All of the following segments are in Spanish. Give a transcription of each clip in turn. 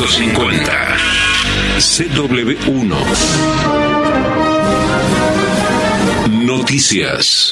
AM550. CW1. Noticias.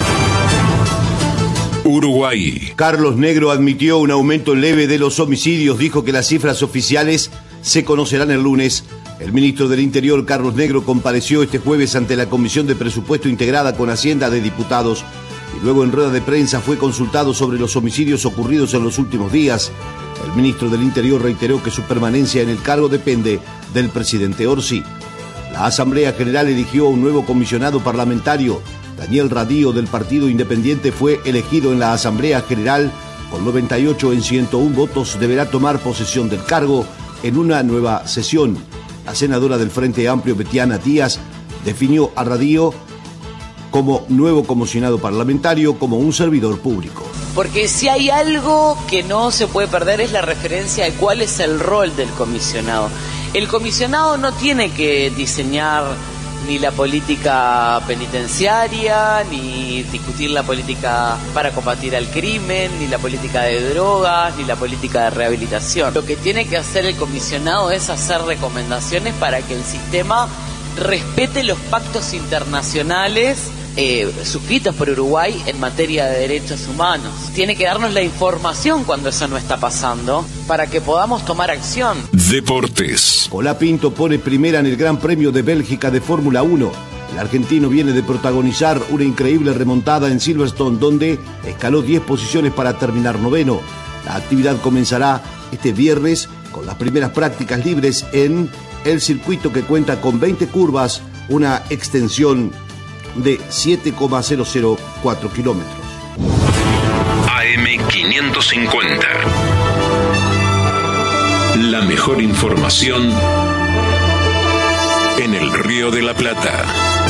Uruguay. Carlos Negro admitió un aumento leve de los homicidios. Dijo que las cifras oficiales se conocerán el lunes. El ministro del Interior, Carlos Negro, compareció este jueves ante la Comisión de Presupuesto integrada con Hacienda de Diputados y luego en rueda de prensa fue consultado sobre los homicidios ocurridos en los últimos días. El ministro del Interior reiteró que su permanencia en el cargo depende del presidente Orsi. La Asamblea General eligió a un nuevo comisionado parlamentario. Daniel Radío, del Partido Independiente, fue elegido en la Asamblea General. Con 98 en 101 votos deberá tomar posesión del cargo en una nueva sesión. La senadora del Frente Amplio, Betiana Díaz, definió a Radío como nuevo comisionado parlamentario, como un servidor público. Porque si hay algo que no se puede perder es la referencia de cuál es el rol del comisionado. El comisionado no tiene que diseñar ni la política penitenciaria, ni discutir la política para combatir al crimen, ni la política de drogas, ni la política de rehabilitación. Lo que tiene que hacer el comisionado es hacer recomendaciones para que el sistema respete los pactos internacionales suscritos por Uruguay en materia de derechos humanos. Tiene que darnos la información cuando eso no está pasando para que podamos tomar acción. Deportes. Colapinto pone primera en el Gran Premio de Bélgica de Fórmula 1. El argentino viene de protagonizar una increíble remontada en Silverstone, donde escaló 10 posiciones para terminar noveno. La actividad comenzará este viernes con las primeras prácticas libres en el circuito, que cuenta con 20 curvas, una extensión de 7,004 kilómetros. AM550. La mejor información en el Río de la Plata.